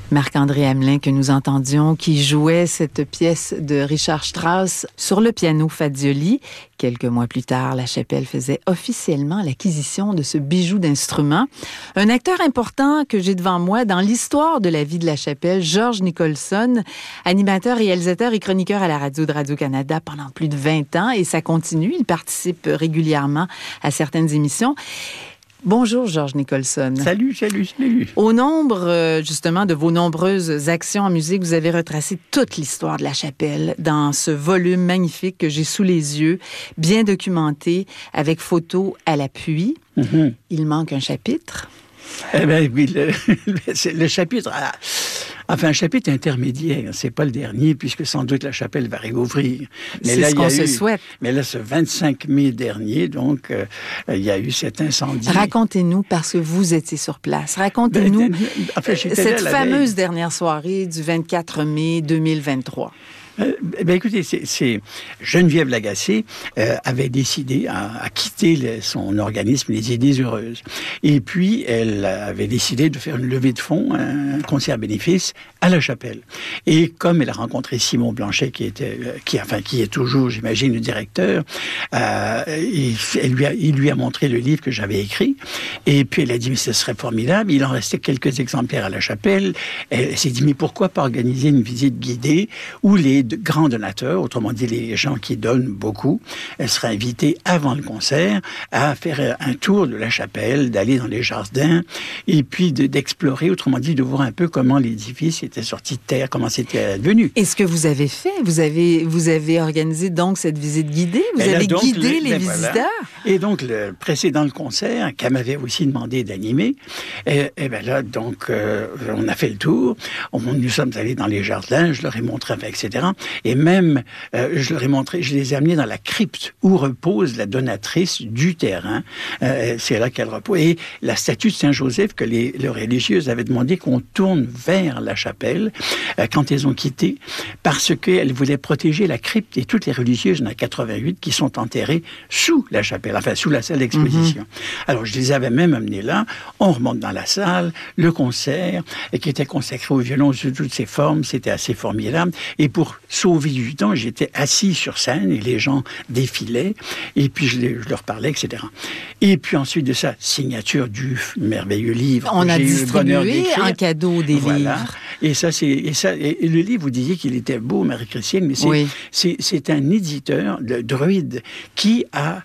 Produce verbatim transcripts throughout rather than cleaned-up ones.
Marc-André Hamelin que nous entendions, qui jouait cette pièce de Richard Strauss sur le piano Fazioli. Quelques mois plus tard, La Chapelle faisait officiellement l'acquisition de ce bijou d'instrument. Un acteur important que j'ai devant moi dans l'histoire de la vie de La Chapelle, George Nicholson, animateur, réalisateur et chroniqueur à la radio de Radio-Canada pendant plus de vingt ans, et ça continue. Il participe régulièrement à certaines émissions. Bonjour, George Nicholson. Salut, salut, salut. Au nombre, justement, de vos nombreuses actions en musique, vous avez retracé toute l'histoire de La Chapelle dans ce volume magnifique que j'ai sous les yeux, bien documenté, avec photos à l'appui. Mm-hmm. Il manque un chapitre. Eh bien, oui, le, le, le chapitre... Ah, enfin, un chapitre intermédiaire, c'est pas le dernier, puisque sans doute La Chapelle va réouvrir. Mais c'est là, ce qu'on se eu, souhaite. Mais là, ce vingt-cinq mai dernier, donc, euh, il y a eu cet incendie. Racontez-nous, parce que vous étiez sur place, racontez-nous ben, enfin, cette là, fameuse veille. dernière soirée du vingt-quatre mai deux mille vingt-trois. Euh, ben écoutez, c'est, c'est Geneviève Lagacé euh, avait décidé à, à quitter le, son organisme Les Idées Heureuses. Et puis, elle avait décidé de faire une levée de fonds, un concert bénéfice à La Chapelle. Et comme elle a rencontré Simon Blanchet, qui était, qui, enfin, qui est toujours, j'imagine, le directeur, euh, il, elle lui a, il lui a montré le livre que j'avais écrit. Et puis, elle a dit, mais ce serait formidable. Il en restait quelques exemplaires à La Chapelle. Elle, elle s'est dit, mais pourquoi pas organiser une visite guidée où les de grands donateurs, autrement dit les gens qui donnent beaucoup, elle sera invitée avant le concert à faire un tour de La Chapelle, d'aller dans les jardins et puis de, d'explorer, autrement dit de voir un peu comment l'édifice était sorti de terre, comment c'était devenu. Et ce que vous avez fait, vous avez, vous avez organisé donc cette visite guidée, vous elle avez guidé le, les ben visiteurs. Voilà. Et donc le précédent le concert, qu'elle m'avait aussi demandé d'animer, et, et ben là donc euh, on a fait le tour, on, nous sommes allés dans les jardins, je leur ai montré, et cetera. Et même, euh, je leur ai montré, je les ai amenés dans la crypte où repose la donatrice du terrain. Euh, c'est là qu'elle repose. Et la statue de Saint-Joseph que les, les religieuses avaient demandé qu'on tourne vers la chapelle euh, quand elles ont quitté, parce qu'elles voulaient protéger la crypte et toutes les religieuses, il y en a quatre-vingt-huit qui sont enterrées sous la chapelle, enfin sous la salle d'exposition. Mm-hmm. Alors, je les avais même amenés là. On remonte dans la salle, le concert, et qui était consacré au violon sous toutes ses formes, c'était assez formidable. Et pour sauver du temps, j'étais assis sur scène et les gens défilaient et puis je, les, je leur parlais, et cetera. Et puis ensuite de ça, signature du merveilleux livre. On a distribué en cadeau des voilà. livres. Et ça, c'est et ça et, et le livre, vous disiez qu'il était beau, Marie-Christine, mais c'est oui. c'est, c'est un éditeur, le Druide, qui a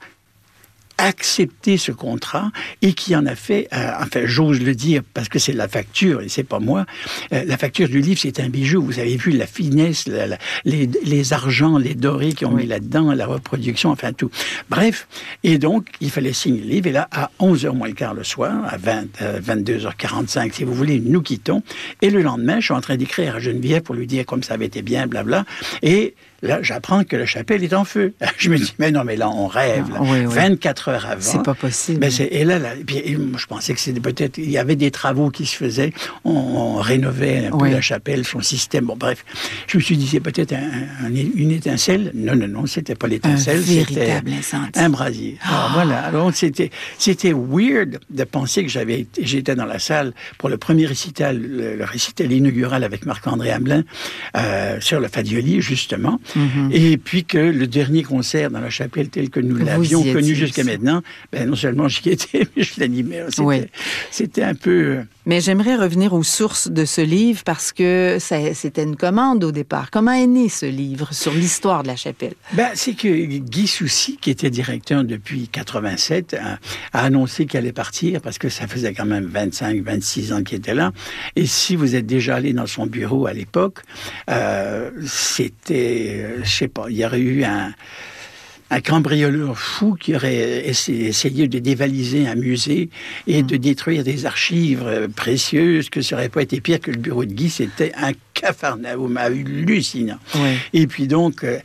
accepté ce contrat et qui en a fait, euh, enfin j'ose le dire parce que c'est la facture et c'est pas moi, euh, la facture du livre c'est un bijou, vous avez vu la finesse, la, la, les, les argents, les dorés qu'ils ont oui. mis là-dedans, la reproduction, enfin tout. Bref, et donc il fallait signer le livre et là à onze heures moins le quart le soir, à vingt, euh, vingt-deux heures quarante-cinq si vous voulez, nous quittons et le lendemain je suis en train d'écrire à Geneviève pour lui dire comme ça avait été bien, blabla, et là, j'apprends que la chapelle est en feu. Je me dis, mais non, mais là, on rêve. Là. Oui, oui. vingt-quatre heures avant. C'est pas possible. Ben c'est, et là, là et puis, et je pensais que c'était peut-être... Il y avait des travaux qui se faisaient. On, on rénovait un oui. peu la chapelle, son système. Bon, bref. Je me suis dit, c'est peut-être un, un, une étincelle. Non, non, non, c'était pas l'étincelle. Un véritable c'était incendie. Un brasier. Oh. Alors, voilà. Alors, c'était, c'était weird de penser que j'avais, j'étais dans la salle pour le premier récital, le, le récital inaugural avec Marc-André Hamelin, euh, sur le Fazioli, justement. Mm-hmm. Et puis que le dernier concert dans la chapelle tel que nous l'avions connu jusqu'à maintenant, ben non seulement j'y étais, mais je l'animais. C'était, oui. c'était un peu... Mais j'aimerais revenir aux sources de ce livre parce que ça, c'était une commande au départ. Comment est né ce livre sur l'histoire de la chapelle? Ben, c'est que Guy Soucy, qui était directeur depuis quatre-vingt-sept, a, a annoncé qu'il allait partir parce que ça faisait quand même vingt-cinq, vingt-six ans qu'il était là. Et si vous êtes déjà allé dans son bureau à l'époque, euh, c'était... je sais pas, il y aurait eu un, un cambrioleur fou qui aurait essayé de dévaliser un musée et mmh. de détruire des archives précieuses, que ça n'aurait pas été pire que le bureau de Guy. C'était un capharnaüm hallucinant. Ouais. Et puis donc... Euh,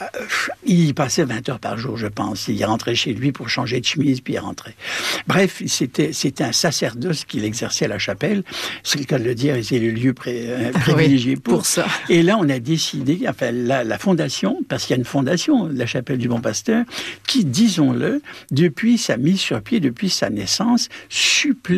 il passait vingt heures par jour, je pense. Il rentrait chez lui pour changer de chemise, puis il rentrait. Bref, c'était, c'était un sacerdoce qu'il exerçait à la chapelle. C'est le cas de le dire, et c'est le lieu pré, privilégié oui, pour. pour ça. Et là, on a décidé, enfin, la, la fondation, parce qu'il y a une fondation, la chapelle du Bon Pasteur, qui, disons-le, depuis sa mise sur pied, depuis sa naissance, supplée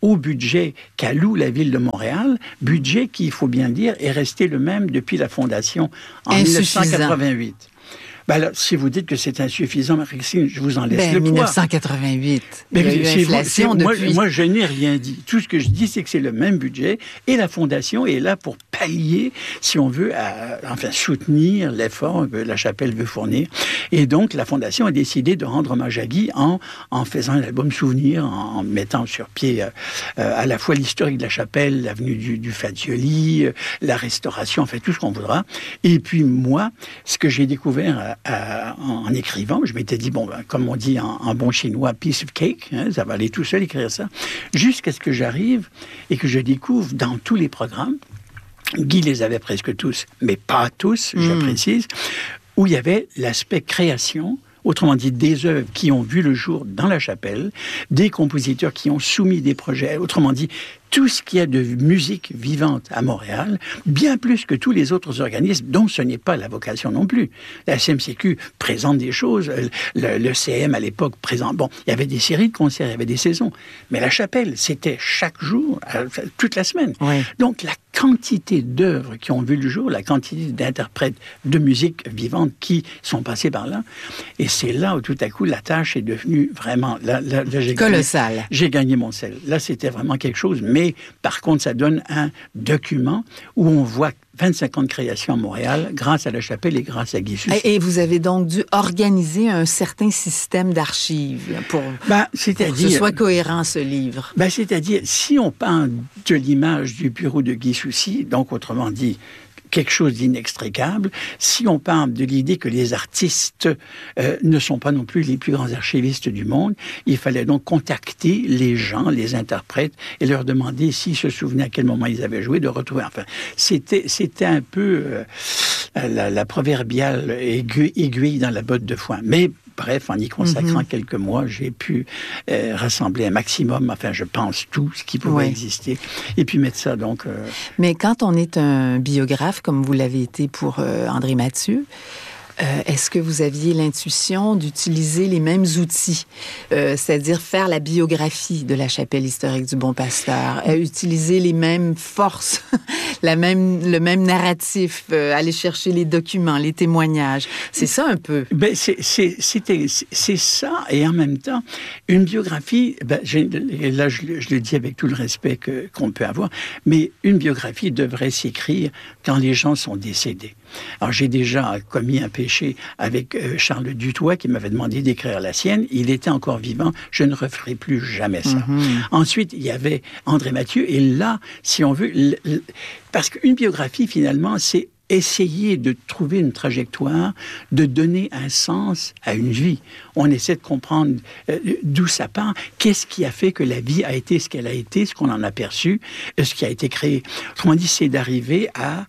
au budget qu'alloue la Ville de Montréal, budget qui, il faut bien dire, est resté le même depuis la fondation en dix-neuf cent quatre-vingt-huit. Ben là, si vous dites que c'est insuffisant, Marie-Christine, je vous en laisse ben, le poids. dix-neuf cent quatre-vingt-huit. Mais il y a eu c'est inflation vous, depuis... moi, moi, je n'ai rien dit. Tout ce que je dis, c'est que c'est le même budget et la Fondation est là pour pallier, si on veut, à, enfin, soutenir l'effort que la Chapelle veut fournir. Et donc, la Fondation a décidé de rendre hommage à Guy en, en faisant un album souvenir, en, en mettant sur pied euh, euh, à la fois l'historique de la Chapelle, l'avenue du, du Fazioli, euh, la restauration, en fait, tout ce qu'on voudra. Et puis, moi, ce que j'ai découvert À, en, en écrivant, je m'étais dit, bon, ben, comme on dit en, en bon chinois, piece of cake, hein, ça va aller tout seul écrire ça, jusqu'à ce que j'arrive et que je découvre dans tous les programmes, Guy les avait presque tous, mais pas tous, je mmh. précise, où il y avait l'aspect création, autrement dit des œuvres qui ont vu le jour dans la Chapelle, des compositeurs qui ont soumis des projets, autrement dit, tout ce qu'il y a de musique vivante à Montréal, bien plus que tous les autres organismes, dont ce n'est pas la vocation non plus. La C M C Q présente des choses, le, le C M à l'époque présente... Bon, il y avait des séries de concerts, il y avait des saisons, mais la Chapelle, c'était chaque jour, toute la semaine. Oui. Donc, la quantité d'œuvres qui ont vu le jour, la quantité d'interprètes de musique vivante qui sont passés par là, et c'est là où tout à coup, la tâche est devenue vraiment... Là, là, là, j'ai colossal. Gagné, j'ai gagné mon sel. Là, c'était vraiment quelque chose, mais Et par contre, ça donne un document où on voit vingt-cinq ans de création à Montréal grâce à la Chapelle et grâce à Guy Soucy. Et vous avez donc dû organiser un certain système d'archives pour, ben, pour que ce soit cohérent, ce livre. Ben, c'est-à-dire, si on parle de l'image du bureau de Guy Soucy, donc autrement dit, quelque chose d'inextricable, si on parle de l'idée que les artistes euh, ne sont pas non plus les plus grands archivistes du monde, il fallait donc contacter les gens, les interprètes, et leur demander s'ils se souvenaient à quel moment ils avaient joué, de retrouver. Enfin, c'était, c'était un peu euh, la, la proverbiale aiguille, aiguille dans la botte de foin. Mais bref, en y consacrant mm-hmm. quelques mois, j'ai pu euh, rassembler un maximum, enfin, je pense, tout ce qui pouvait oui. exister, et puis mettre ça, donc... Euh... Mais quand on est un biographe, comme vous l'avez été pour euh, André Mathieu, Euh, est-ce que vous aviez l'intuition d'utiliser les mêmes outils, euh, c'est-à-dire faire la biographie de la Chapelle historique du Bon Pasteur, euh, utiliser les mêmes forces, la même, le même narratif, euh, aller chercher les documents, les témoignages. C'est ça un peu. Ben, c'est, c'est, c'était, c'est ça, et en même temps, une biographie, ben, j'ai, là je, je le dis avec tout le respect que, qu'on peut avoir, mais une biographie devrait s'écrire quand les gens sont décédés. Alors, j'ai déjà commis un péché avec euh, Charles Dutoit qui m'avait demandé d'écrire la sienne. Il était encore vivant. Je ne referai plus jamais ça. Mm-hmm. Ensuite, il y avait André Mathieu. Et là, si on veut... L- l- parce qu'une biographie, finalement, c'est essayer de trouver une trajectoire, de donner un sens à une vie. On essaie de comprendre euh, d'où ça part, qu'est-ce qui a fait que la vie a été ce qu'elle a été, ce qu'on en a perçu, ce qui a été créé. Autrement dit, c'est d'arriver à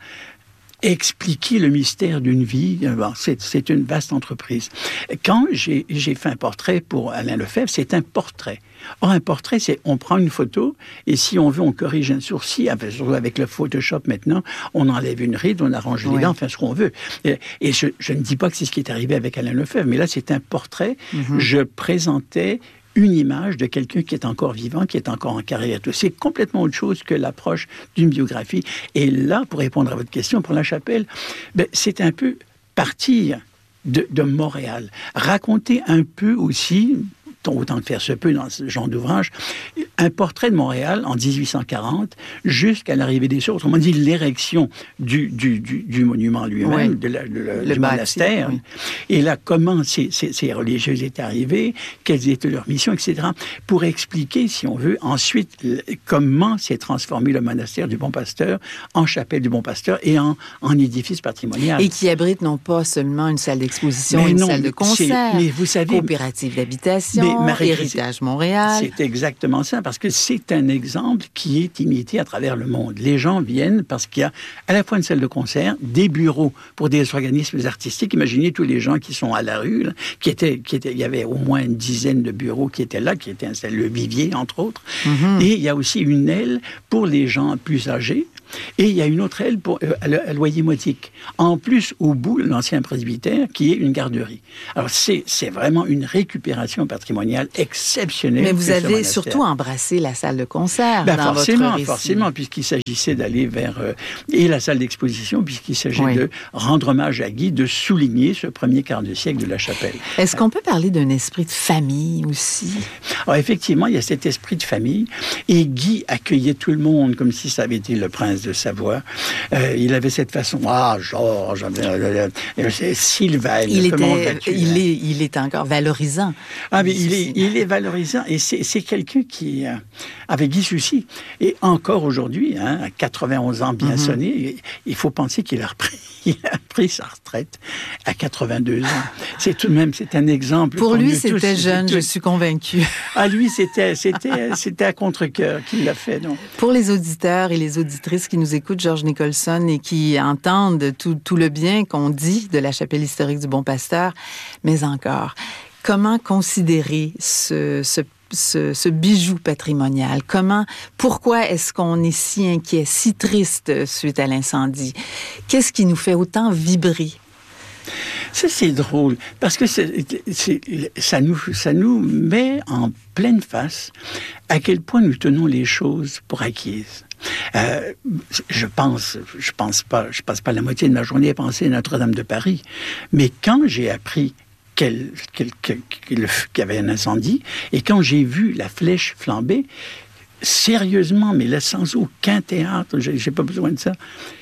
expliquer le mystère d'une vie. Bon, c'est, c'est une vaste entreprise. Quand j'ai, j'ai fait un portrait pour Alain Lefebvre, c'est un portrait. Or, un portrait, c'est on prend une photo et si on veut, on corrige un sourcil. Enfin, avec le Photoshop maintenant, on enlève une ride, on arrange les oui. dents, enfin ce qu'on veut. Et, et je, je ne dis pas que c'est ce qui est arrivé avec Alain Lefebvre, mais là, c'est un portrait. Mm-hmm. Je présentais une image de quelqu'un qui est encore vivant, qui est encore en carrière. C'est complètement autre chose que l'approche d'une biographie. Et là, pour répondre à votre question, pour la Chapelle, ben, c'est un peu partir de, de Montréal. Raconter un peu aussi, autant que faire se peut dans ce genre d'ouvrage, un portrait de Montréal en dix-huit cent quarante jusqu'à l'arrivée des Sceaux, autrement dit l'érection du, du, du, du monument lui-même, oui. de la, de la, du monastère. Oui. Et là, comment ces, ces, ces religieuses étaient arrivées, quelles étaient leurs missions, et cetera, pour expliquer, si on veut, ensuite, comment s'est transformé le monastère du Bon Pasteur en chapelle du Bon Pasteur et en, en édifice patrimonial. Et qui abrite non pas seulement une salle d'exposition, mais une non, salle de concert, mais vous savez, coopérative d'habitation, Héritage Montréal. C'est exactement ça, parce que c'est un exemple qui est imité à travers le monde. Les gens viennent parce qu'il y a à la fois une salle de concert, des bureaux pour des organismes artistiques. Imaginez tous les gens qui sont à la rue, là, qui étaient, qui étaient, il y avait au moins une dizaine de bureaux qui étaient là, qui étaient installés, le Vivier, entre autres. Mm-hmm. Et il y a aussi une aile pour les gens plus âgés, Et il y a une autre aile pour, euh, à Loyer-Motique. En plus, au bout, l'ancien presbytère, qui est une garderie. Alors, c'est, c'est vraiment une récupération patrimoniale exceptionnelle. Mais vous avez surtout embrassé la salle de concert ben dans forcément, votre récit. Forcément, puisqu'il s'agissait d'aller vers... Euh, et la salle d'exposition, puisqu'il s'agit oui. de rendre hommage à Guy, de souligner ce premier quart de siècle de la Chapelle. Est-ce qu'on peut parler d'un esprit de famille aussi? Alors, effectivement, il y a cet esprit de famille. Et Guy accueillait tout le monde comme si ça avait été le prince de Savoie. Euh, il avait cette façon, ah, Georges, euh, euh, Sylvain, il comment était, vas-tu, il hein? est, il est encore valorisant. Ah, mais il est, il est valorisant. Et c'est, c'est quelqu'un qui euh, avait Guy Soucy. Et encore aujourd'hui, hein, à quatre-vingt-onze ans bien mm-hmm. sonnés, il faut penser qu'il a repris, il a pris sa retraite à quatre-vingt-deux ans. C'est tout de même, c'est un exemple. Pour, pour lui, c'était tous, jeune, tous. je suis convaincue. Ah, lui, c'était, c'était, c'était à contre-cœur qu'il l'a fait, non? Pour les auditeurs et les auditrices qui nous écoutent, Georges Nicholson, et qui entendent tout, tout le bien qu'on dit de la chapelle historique du Bon Pasteur, mais encore, comment considérer ce, ce Ce, ce bijou patrimonial? Comment, pourquoi est-ce qu'on est si inquiet, si triste suite à l'incendie? Qu'est-ce qui nous fait autant vibrer? Ça, c'est drôle, parce que c'est, c'est, ça, nous, ça nous met en pleine face à quel point nous tenons les choses pour acquises. Euh, je pense, je pense pas, je passe pas la moitié de ma journée à penser à Notre-Dame de Paris, mais quand j'ai appris Qu'il, qu'il, qu'il, qu'il y avait un incendie, et quand j'ai vu la flèche flamber, sérieusement, mais là, sans aucun théâtre, j'ai, j'ai pas besoin de ça,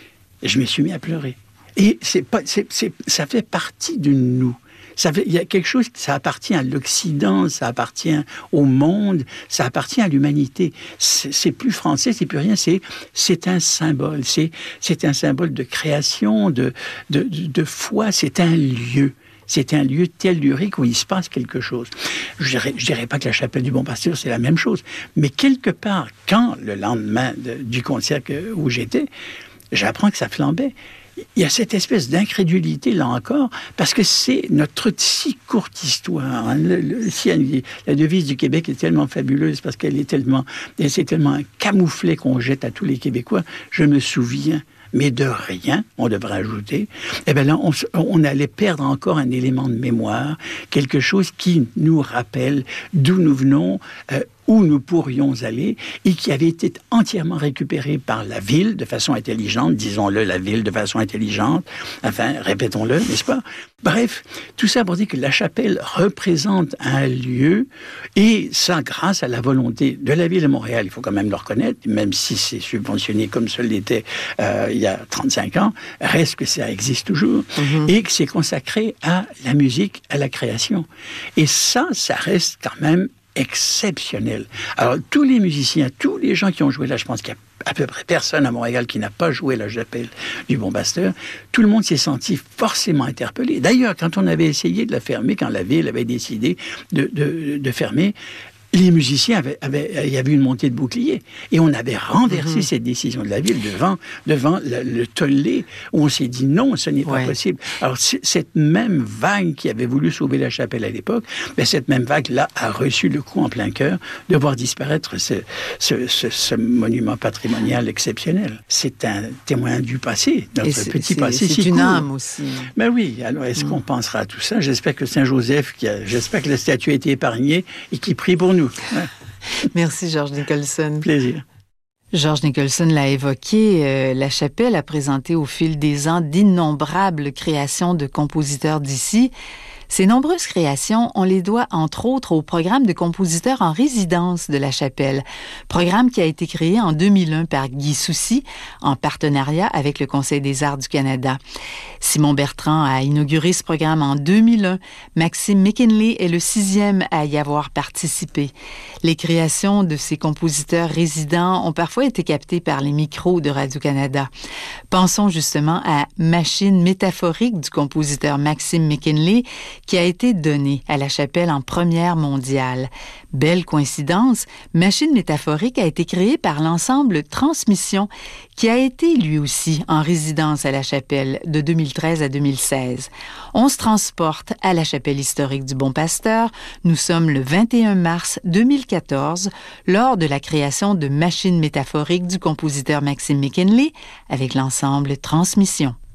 je me suis mis à pleurer. Et c'est pas, c'est, c'est, ça fait partie de nous. Ça fait, il y a quelque chose, ça appartient à l'Occident, ça appartient au monde, ça appartient à l'humanité. C'est, c'est plus français, c'est plus rien, c'est, c'est un symbole. C'est, c'est un symbole de création, de, de, de, de foi, c'est un lieu. C'est un lieu tellurique où il se passe quelque chose. Je dirais, je dirais pas que la chapelle du Bon Pasteur, c'est la même chose. Mais quelque part, quand, le lendemain de, du concert que, où j'étais, j'apprends que ça flambait, il y a cette espèce d'incrédulité, là encore, parce que c'est notre si courte histoire. Hein. Le, le, si, la devise du Québec est tellement fabuleuse, parce qu'elle est tellement, c'est tellement un camouflet qu'on jette à tous les Québécois. Je me souviens, mais de rien, on devrait ajouter, eh bien là, on, on allait perdre encore un élément de mémoire, quelque chose qui nous rappelle d'où nous venons, euh, où nous pourrions aller, et qui avait été entièrement récupéré par la ville de façon intelligente, disons-le, la ville de façon intelligente, enfin, répétons-le, n'est-ce pas? Bref, tout ça pour dire que la chapelle représente un lieu, et ça grâce à la volonté de la ville de Montréal, il faut quand même le reconnaître, même si c'est subventionné comme ça l'était euh, il y a trente-cinq ans, reste que ça existe toujours, mm-hmm. et que c'est consacré à la musique, à la création. Et ça, ça reste quand même exceptionnel. Alors, tous les musiciens, tous les gens qui ont joué là, je pense qu'il y a à peu près personne à Montréal qui n'a pas joué la chapelle du Bon Pasteur, tout le monde s'est senti forcément interpellé. D'ailleurs, quand on avait essayé de la fermer, quand la ville avait décidé de, de, de fermer, les musiciens avaient, avaient, il y avait une montée de boucliers. Et on avait renversé mmh. cette décision de la ville devant, devant le, le tollé, où on s'est dit non, ce n'est pas ouais. possible. Alors, cette même vague qui avait voulu sauver la chapelle à l'époque, ben, cette même vague-là a reçu le coup en plein cœur de voir disparaître ce, ce, ce, ce monument patrimonial exceptionnel. C'est un témoin du passé, notre c'est, petit c'est, passé c'est si une court. âme aussi. Ben oui, alors est-ce mmh. qu'on pensera à tout ça? J'espère que Saint-Joseph, qui a, j'espère que la statue a été épargnée et qui prie pour nous. Merci, Georges Nicholson. Plaisir. Georges Nicholson l'a évoqué, euh, la chapelle a présenté au fil des ans d'innombrables créations de compositeurs d'ici. Ces nombreuses créations, on les doit entre autres au programme de compositeurs en résidence de la chapelle, programme qui a été créé en deux mille un par Guy Soucy, en partenariat avec le Conseil des arts du Canada. Simon Bertrand a inauguré ce programme en deux mille un. Maxime McKinley est le sixième à y avoir participé. Les créations de ces compositeurs résidents ont parfois été captées par les micros de Radio-Canada. Pensons justement à Machine métaphorique du compositeur Maxime McKinley, qui a été donné à la chapelle en première mondiale. Belle coïncidence, Machine métaphorique a été créée par l'ensemble Transmission, qui a été lui aussi en résidence à la chapelle de deux mille treize à deux mille seize. On se transporte à la chapelle historique du Bon Pasteur. Nous sommes le vingt et un mars deux mille quatorze, lors de la création de Machine métaphorique du compositeur Maxime McKinley avec l'ensemble Transmission.